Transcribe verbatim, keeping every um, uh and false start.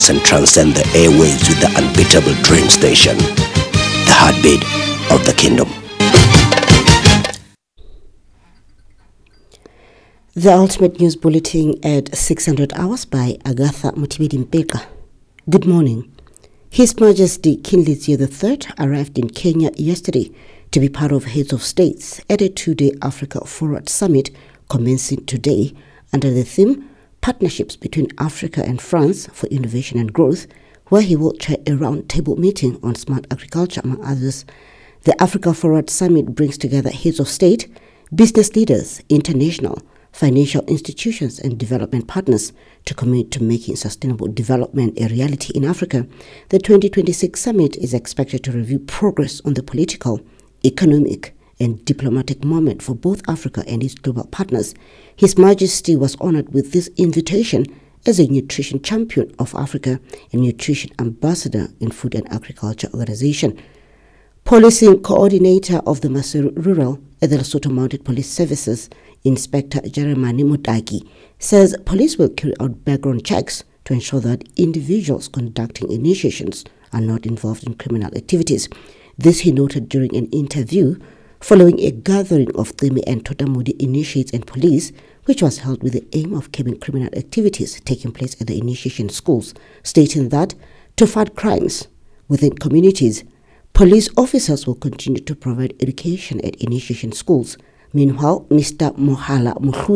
and transcend the airwaves with the unbeatable train station, the heartbeat of the kingdom. The Ultimate News Bulletin at six hundred hours by Agatha Mutibidi-Mpeka. Good morning. His Majesty King Leetsia the third arrived in Kenya yesterday to be part of heads of states at a two-day Africa Forward Summit commencing today under the theme Partnerships between Africa and France for Innovation and Growth, where he will chair a roundtable meeting on smart agriculture, among others. The Africa Forward Summit brings together heads of state, business leaders, international, financial institutions and development partners to commit to making sustainable development a reality in Africa. The twenty twenty-six summit is expected to review progress on the political, economic and diplomatic moment for both Africa and its global partners. His Majesty was honored with this invitation as a nutrition champion of Africa and nutrition ambassador in Food and Agriculture Organization. Policing coordinator of the Maseru Rural at the Lesotho Mounted Police Services, Inspector Jeremani Mutaki, says police will carry out background checks to ensure that individuals conducting initiations are not involved in criminal activities. This he noted during an interview following a gathering of Timi and Totamodi initiates and police, which was held with the aim of curbing criminal activities taking place at the initiation schools, stating that to fight crimes within communities, police officers will continue to provide education at initiation schools. Meanwhile, Mister Mohala Muhludi